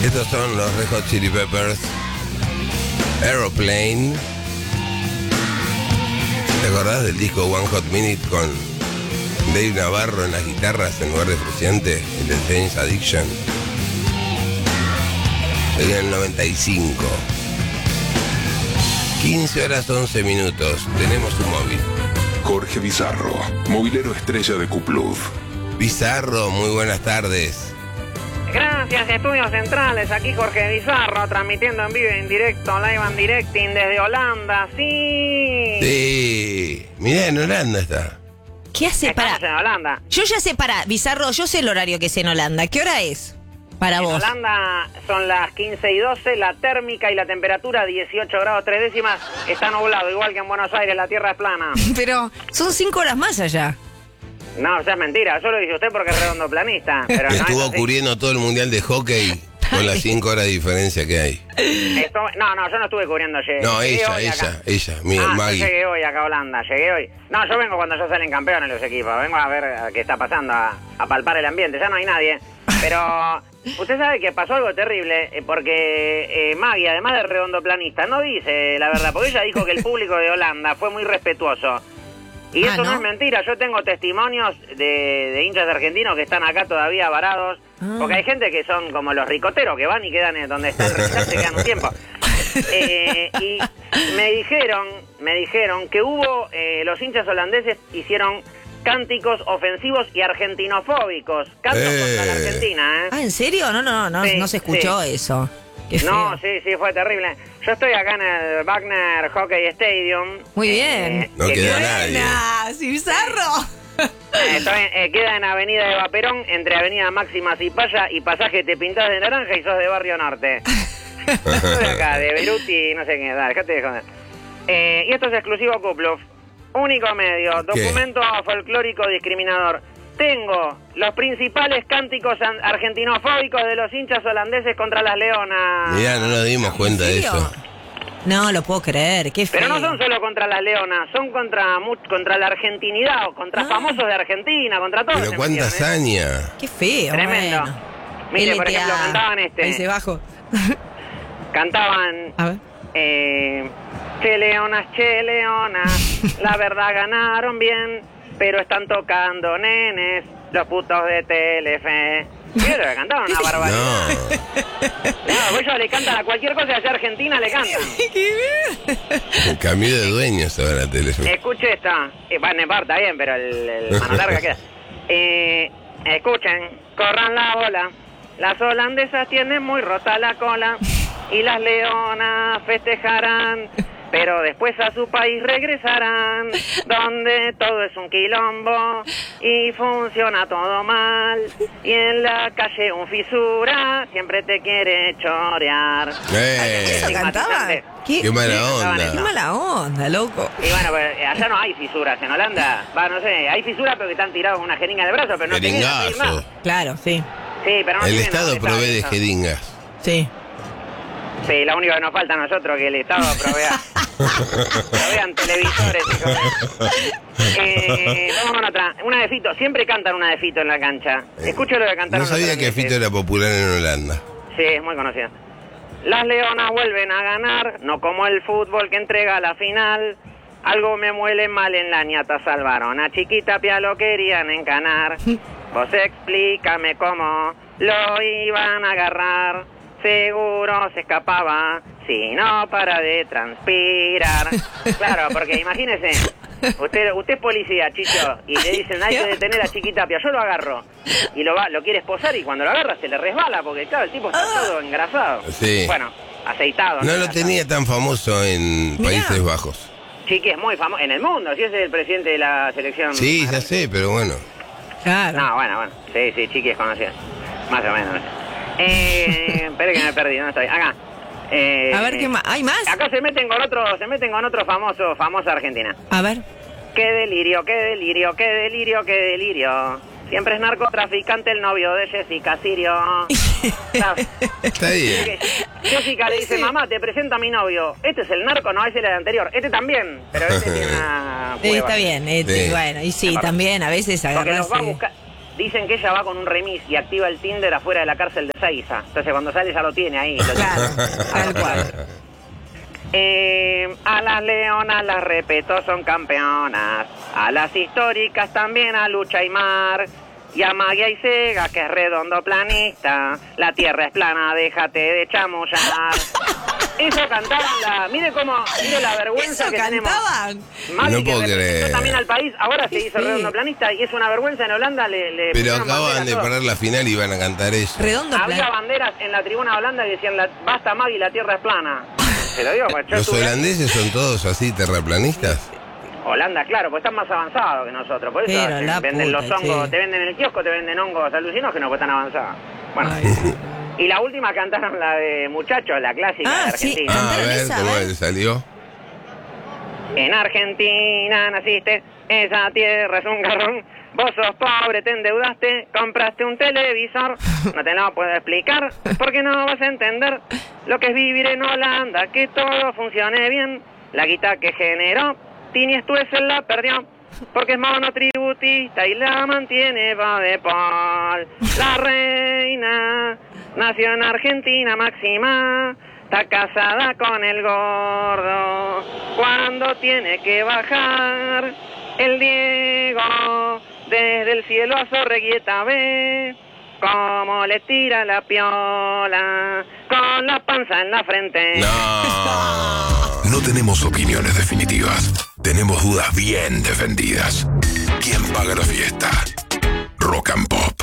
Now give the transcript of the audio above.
Estos son los Red Hot Chili Peppers, Aeroplane. ¿Te acordás del disco One Hot Minute con Dave Navarro en las guitarras en lugar de Frusciante, el de James Addiction? En el 95. 15 horas 11 minutos. Tenemos un móvil. Jorge Bizarro, movilero estrella de Cupluf. Bizarro, muy buenas tardes. Gracias, Estudios Centrales, aquí Jorge Bizarro, transmitiendo en vivo, en directo, live and directing desde Holanda, sí. Sí, mirá, en Holanda está. ¿Qué hace Estamos en Holanda. Yo ya sé, Bizarro, yo sé el horario que es en Holanda. ¿Qué hora es para vos? En Holanda son las 15:12, la térmica y la temperatura 18 grados 3 décimas. Está nublado, igual que en Buenos Aires, la tierra es plana. Pero son 5 horas más allá. No, eso es mentira, eso lo dice usted porque es redondoplanista. Pero no Estuvo es así. cubriendo todo el mundial de hockey con las 5 horas de diferencia que hay. No, yo no estuve cubriendo ayer. No, Llegué ella, hoy acá. Miguel Yo Magui. llegué hoy acá a Holanda, llegué hoy. No, yo vengo cuando ya salen campeones los equipos, vengo a ver qué está pasando, a palpar el ambiente, ya no hay nadie. Pero usted sabe que pasó algo terrible, porque Magui, además de redondoplanista, no dice la verdad, porque ella dijo que el público de Holanda fue muy respetuoso. Y eso no es mentira, yo tengo testimonios de hinchas de argentinos que están acá todavía varados, porque hay gente que son como los ricoteros, que van y quedan donde está el recital, se quedan un tiempo. Y me dijeron que hubo, los hinchas holandeses hicieron cánticos ofensivos y argentinofóbicos, cantos contra la Argentina, ¿eh? Ah, ¿en serio? No, Sí, no se escuchó eso. Qué feo. No, sí, fue terrible. Yo estoy acá en el Wagner Hockey Stadium. Muy bien. No que queda nadie. ¡Buenas, Bizarro! Queda en Avenida Eva Perón, entre Avenida Máxima Cipaya y Pasaje Te Pintás de Naranja y sos de Barrio Norte. Soy de acá, de Beruti, no sé qué, dale, dejate de joder. Y esto es exclusivo Cupluf. Único medio, documento folclórico discriminador. Tengo los principales cánticos argentinofóbicos de los hinchas holandeses contra las leonas. Mirá, no nos dimos cuenta de eso. No lo puedo creer, qué feo. Pero no son solo contra las leonas, son contra la argentinidad, contra famosos de Argentina, contra todos. Pero cuánta hazaña. Qué feo. Tremendo. Bueno. Mire, por LTA. ejemplo, cantaban Ahí se bajo. Cantaban... A ver. Che leonas, la verdad ganaron bien, pero están tocando nenes, los putos de Telefe. ¿Qué? Cantaban una barbaridad. No, ellos le cantan a cualquier cosa hacia Argentina, le cantan. El cambio de dueños ahora la Telefe. Escuche esta. No importa, bien, pero el mano larga queda. Escuchen, corran la bola. Las holandesas tienen muy rota la cola y las leonas festejarán, pero después a su país regresarán, donde todo es un quilombo y funciona todo mal, y en la calle un fisura siempre te quiere chorear. ¿Eso cantaba? Qué mala onda. Qué mala onda, loco. Y bueno, pues allá no hay fisuras en Holanda. No sé, hay fisuras pero que están tirados con una jeringa de brazo, pero no tienen Jeringazo. Claro, sí. Sí, pero no El tienen Estado nada, provee de eso. jeringas. Sí. Sí, lo único que nos falta a nosotros que el Estado provean televisores. Vamos con otra. Una de Fito. Siempre cantan una de Fito en la cancha. Escucho lo que cantaron. No sabía los que Fito era popular en Holanda. Sí, es muy conocida. Las leonas vuelven a ganar, no como el fútbol que entrega la final. Algo me muele mal en la ñata, salvaron a Chiquita Pia, lo querían encanar. Vos explícame cómo lo iban a agarrar. Seguro se escapaba, si no para de transpirar. Claro, porque imagínese, usted es policía, Chicho, y le dicen, hay que detener a Chiquita Pia. Yo lo agarro y lo quiere esposar, y cuando lo agarra se le resbala, porque claro, el tipo está todo engrasado. Sí. Bueno, aceitado. No lo engrasado. tenía tan famoso en Países Bajos. Chiqui es muy famoso en el mundo, si es el presidente de la selección. Sí, ya sé, pero bueno. Claro. No, bueno. Sí, Chiqui es conocido. Más o menos. Espera que me perdí, ¿dónde estoy? Acá. A ver qué más. ¿Hay más? Acá se meten con otro famosa Argentina. A ver. Qué delirio, qué delirio, qué delirio, qué delirio. Siempre es narcotraficante el novio de Jessica Sirio. Está bien. Jessica le dice, mamá, te presento a mi novio. Este es el narco, no, ese es el anterior. Este también, pero este tiene una Sí, prueba. está bien. Sí. Bueno, y sí, también a veces Porque agarras. los va a buscar. dicen que ella va con un remis y activa el Tinder afuera de la cárcel de Seiza. Entonces cuando sale ya lo tiene ahí. Claro, tal cual. A las leonas las respeto, son campeonas. A las históricas también, a Lucha y Mar. Y a Magia y Sega, que es redondo planista. La tierra es plana, déjate de chamullar. Eso cantaban mire la vergüenza ¿Eso que cantaban? tenemos. Maggie, No puedo que representó creer. también al país, ahora se hizo Sí. redondo planista y es una vergüenza. En Holanda le Pero pusieron acaban bandera de a todo. parar la final y van a cantar eso. Redondo Había plan. banderas en la tribuna holanda que decían, basta Maggie, la tierra es plana. Te lo digo, pues yo ¿Los estuve- holandeses son todos así, terraplanistas? Holanda, claro, pues están más avanzados que nosotros. Por eso Pero la venden puta, los hongos, che. te venden en el kiosco, te venden hongos alucinógenos, pues están avanzados. Bueno, Ay. y la última cantaron la de Muchachos, la clásica Ah, de sí. Argentina. Ah, a ¿Cantaron ver, esa? ¿cómo A ver. le salió? En Argentina naciste, esa tierra es un garrón. Vos sos pobre, te endeudaste, compraste un televisor. No te lo puedo explicar, porque no vas a entender lo que es vivir en Holanda, que todo funcione bien. La guita que generó, Tini Stoessel la perdió, porque es monotributista y la mantiene va de pal. La reina nació en Argentina, Máxima. Está casada con el gordo cuando tiene que bajar. El Diego desde el cielo a Zorreguieta ve cómo le tira la piola con la panza en la frente. No. No tenemos opiniones definitivas. Tenemos dudas bien defendidas. ¿Quién paga la fiesta? Rock and Pop.